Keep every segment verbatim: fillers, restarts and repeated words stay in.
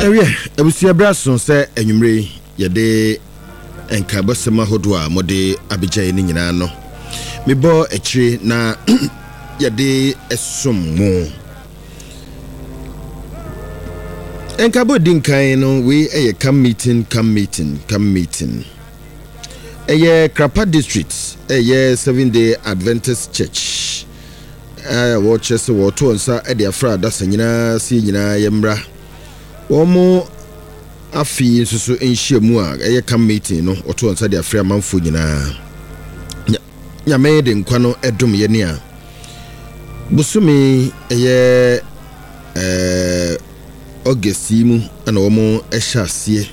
Ewe ebusia braso se enwumre yede enka bosema hodo a mode abegyae ni nyina no mebo ekire na yede esom mu enka bo dinkan no we eye come meeting come meeting come meeting eye Krapa district eye seven day Adventist church eh wo chese wo to nsa e de afra da sanyina si nyina yemra Omo afi susu enhyiamu a eye kam meeting no oto onsa de afra manfo nyina nya me de nkwa no edum ye ne a busumi eye eh ogesimu ana omo ehya ase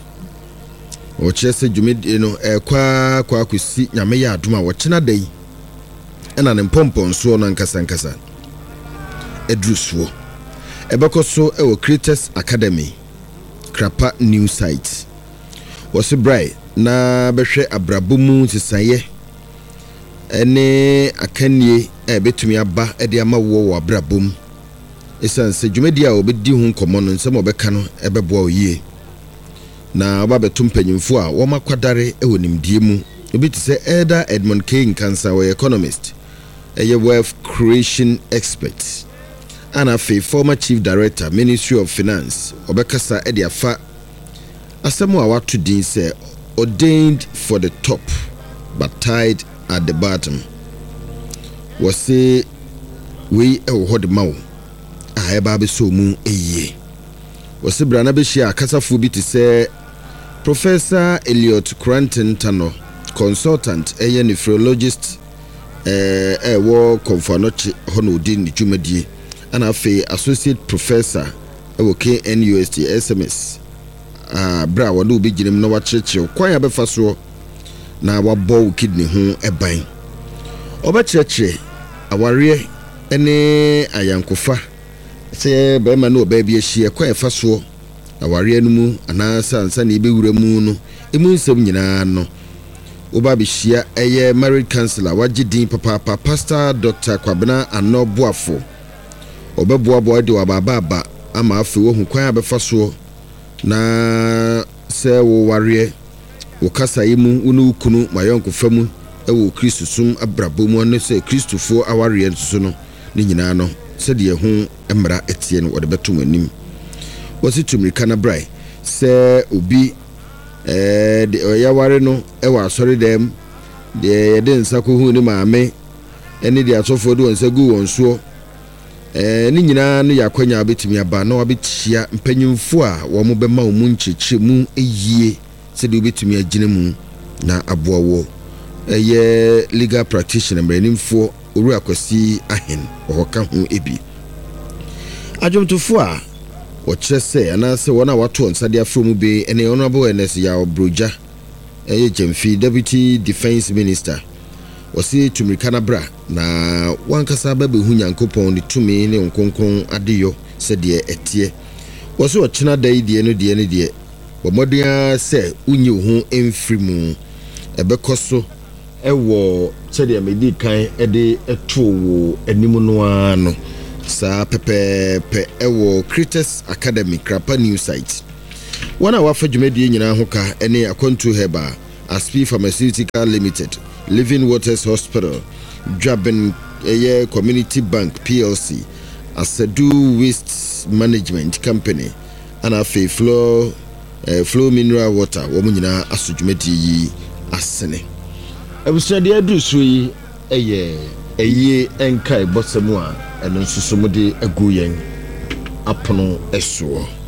o chese jumedi no ekwa kwa akusi nya me ya adum a wo kina dai ena ne pompon so no nkasa nkasa edrusuo ebekoso ewo Creators Academy Krapa new site was bright na behwe abrabomu sisaye ene akanie e betumi aba e de ama wo wo abrabom esanse dwumedi a obedi hu nkomo no nsem obeka no ebeboa oyie na oba betum panyimfo a wo makwadare e wonimdie mu obi tse Elder Edmund King Cancer we economist a wealth creation expert and a former chief director Ministry of Finance obekasa e de afa asemo a watu din say ordained for the top but tied at the bottom was say we e wo hode mawo a e ba be so mu eye was say brana be hia kasafo bi te say Professor Elliot Cranton Tano consultant a nephrologist eh eh wo konfanochi hono di ni dwumadie ana afi associate professor e wo K N U S T S M S ah bra wo do bi ginim na wa cheche kwan ya befa so na wa bo kidney ho eban oba cheche aware ene ayankofa se be ma no ba bi ahie kwan ya fa so aware anu mu ana sansa na ibewura mu no emu nsem nyina no oba bishia eye married counselor wagidin papa papa pastor Doctor Kwabena Anoboafo obeboa boa de wababa ama afi wo hu kwan abefa so na se wo ware wo kasa yimu unu kunu mayonko famu ewo Kristo sum abrabomu ne se Kristofo aware nso no ne nyina no se de hu emra etie no wode betum anim wasi tumrika na brai se obi eh de oyaware no e wa asori dem de yede nsako hu ni maame eni de asofo de wonsa gu wonso eh ni nyina no yakwanya betimi aba na wabetia mpanyimfo a wo mo bema wo mu ncheche mu eyie se de betimi agine mu na aboawo eye legal practitioner mranimfo oru akwasi ahen ohoka hu ebi ajomtofo a o chese anase wona wato nsade afromu be ene honorable Ernest Yaw Broja eye Jemfi deputy defense minister wasi tumrikana bra na wankasa babe hu nyankopon ni tumi ne nkonkon adeyo sede etie wasi o china dai die no die ne die bomodia se unyi hu emfrimu ebekoso ewo sede medi kan ede eto wo animu no ano sa pepe pe ewo Creators Academy Krapa new site wana wafa dwumadi nyina ho ka ene akontu heba Aspi Pharmaceutical Limited Living Waters Hospital Dwaben eye Community Bank P L C Asedu Waste Management Company ana fe flow eh, flow mineral water wo nyina asodwumadi yi asene ebusade adusu yi eye eye enkai bosemu a eno nsusumu de agu yen apono esuo